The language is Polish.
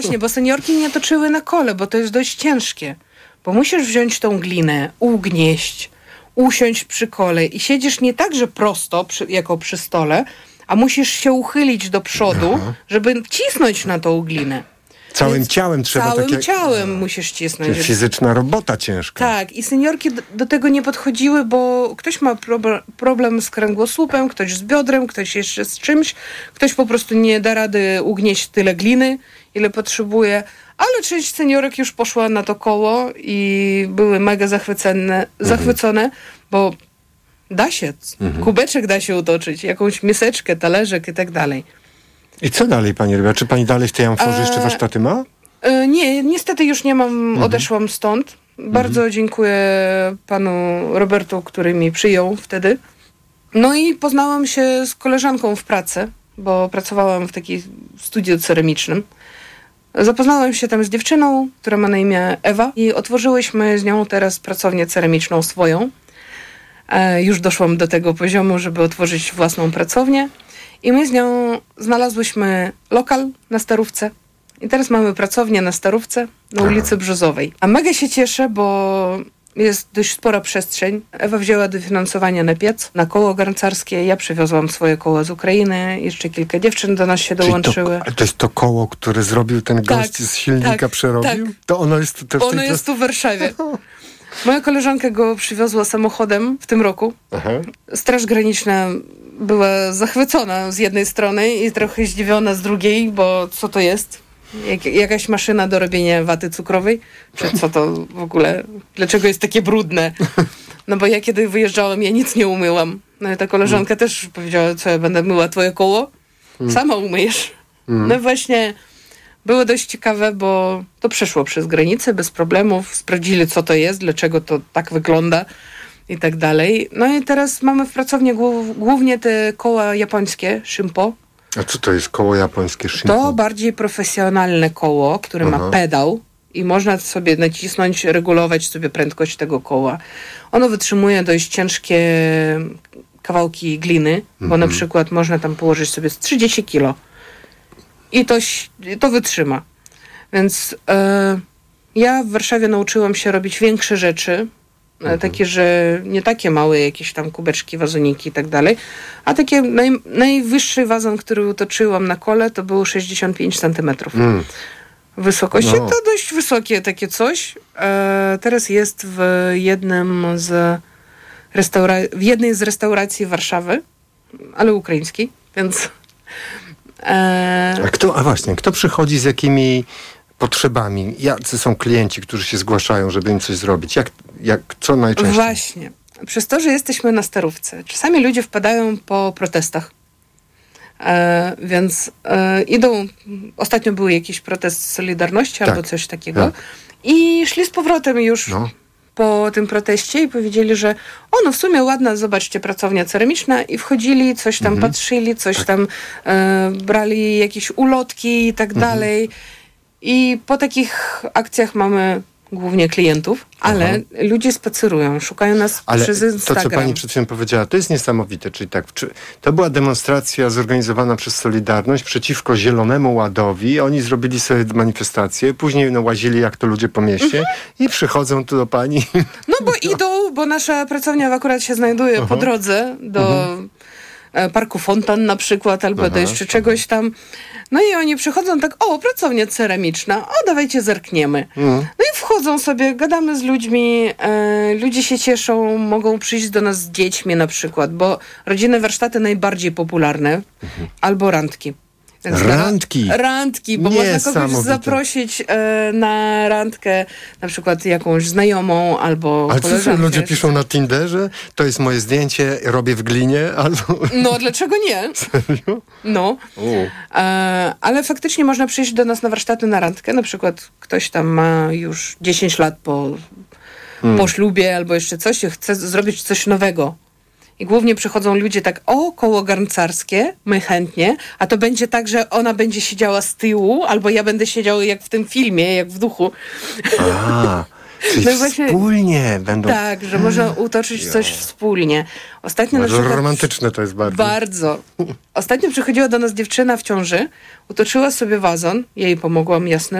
Właśnie, bo seniorki nie toczyły na kole, bo to jest dość ciężkie. Bo musisz wziąć tą glinę, ugnieść, usiąść przy kole i siedzisz nie tak, że prosto, jako przy stole, a musisz się uchylić do przodu, żeby wcisnąć na tą glinę. Całym ciałem trzeba Całym ciałem musisz cisnąć. Fizyczna robota ciężka. Tak, i seniorki do tego nie podchodziły, bo ktoś ma problem z kręgosłupem, ktoś z biodrem, ktoś jeszcze z czymś, ktoś po prostu nie da rady ugnieść tyle gliny, ile potrzebuje, ale część seniorek już poszła na to koło i były mega zachwycone, bo da się, kubeczek da się utoczyć, jakąś miseczkę, talerzek i tak dalej. I co dalej pani robi? Czy pani dalej w tej amforze jeszcze warsztaty ma? Nie, niestety już nie mam, odeszłam stąd. Bardzo dziękuję panu Robertu, który mi przyjął wtedy. No i poznałam się z koleżanką w pracy, bo pracowałam w takim studiu ceramicznym. Zapoznałam się tam z dziewczyną, która ma na imię Ewa i otworzyłyśmy z nią teraz pracownię ceramiczną swoją. Już doszłam do tego poziomu, żeby otworzyć własną pracownię. I my z nią znalazłyśmy lokal na Starówce. I teraz mamy pracownię na Starówce, na ulicy Brzozowej. A mega się cieszę, bo jest dość spora przestrzeń. Ewa wzięła dofinansowanie na piec, na koło garncarskie. Ja przywiozłam swoje koło z Ukrainy. Jeszcze kilka dziewczyn do nas się dołączyły. To jest to koło, które zrobił ten gość z silnika, przerobił? Tak. To ono jest tutaj Ono jest tu w Warszawie. Moja koleżanka go przywiozła samochodem w tym roku. Straż Graniczna była zachwycona z jednej strony i trochę zdziwiona z drugiej, bo co to jest? Jakaś maszyna do robienia waty cukrowej? Czy co to w ogóle? Dlaczego jest takie brudne? No bo ja kiedy wyjeżdżałam, ja nic nie umyłam. No i ta koleżanka też powiedziała, co ja będę myła twoje koło? Sama umyjesz. No i właśnie było dość ciekawe, bo to przeszło przez granicę bez problemów. Sprawdzili, co to jest, dlaczego to tak wygląda i tak dalej. No i teraz mamy w pracowni głównie te koła japońskie, Shimpo. A co to jest koło japońskie Shimpo? To bardziej profesjonalne koło, które ma pedał i można sobie nacisnąć, regulować sobie prędkość tego koła. Ono wytrzymuje dość ciężkie kawałki gliny, bo na przykład można tam położyć sobie z 30 kilo i to wytrzyma. Więc ja w Warszawie nauczyłam się robić większe rzeczy, takie, że nie takie małe jakieś tam kubeczki, wazoniki i tak dalej, a takie najwyższy wazon, który utoczyłam na kole, to było 65 centymetrów wysokości. To dość wysokie takie coś. Teraz jest w jednej z restauracji Warszawy, ale ukraińskiej, więc... Kto przychodzi z jakimi potrzebami? Jacy są klienci, którzy się zgłaszają, żeby im coś zrobić? Co najczęściej? Właśnie. Przez to, że jesteśmy na Starówce, czasami ludzie wpadają po protestach. Więc idą... Ostatnio był jakiś protest Solidarności albo coś takiego. I szli z powrotem już po tym proteście i powiedzieli, że w sumie ładna, zobaczcie, pracownia ceramiczna i wchodzili, coś tam patrzyli, coś tam brali jakieś ulotki i tak dalej. I po takich akcjach mamy głównie klientów, ale ludzie spacerują, szukają nas przez Instagram. To, co pani przed chwilą powiedziała, to jest niesamowite. Czyli tak, to była demonstracja zorganizowana przez Solidarność przeciwko Zielonemu Ładowi. Oni zrobili sobie manifestację, później łazili jak to ludzie po mieście i przychodzą tu do pani. No bo idą, bo nasza pracownia akurat się znajduje po drodze do Parku Fontan na przykład, albo do jeszcze czegoś tam. No i oni przychodzą tak, pracownia ceramiczna, dawajcie zerkniemy. No i wchodzą sobie, gadamy z ludźmi, ludzie się cieszą, mogą przyjść do nas z dziećmi na przykład, bo rodzinne warsztaty najbardziej popularne, albo randki. Randki, bo można kogoś zaprosić na randkę, na przykład jakąś znajomą albo koleżankę. Ale co ludzie piszą na Tinderze? To jest moje zdjęcie, robię w glinie, albo... No, dlaczego nie? Serio? No. Ale faktycznie można przyjść do nas na warsztaty na randkę. Na przykład ktoś tam ma już 10 lat po ślubie albo jeszcze coś i chce zrobić coś nowego. I głównie przychodzą ludzie tak, koło garncarskie, my chętnie, a to będzie tak, że ona będzie siedziała z tyłu, albo ja będę siedział jak w tym filmie, jak w duchu. Czyli No i właśnie- wspólnie będą... Tak, że można utoczyć coś wspólnie. Ostatnio na Bardzo przykład... romantyczne to jest bardzo. Bardzo. Ostatnio przychodziła do nas dziewczyna w ciąży, utoczyła sobie wazon, ja jej pomogłam, jasne,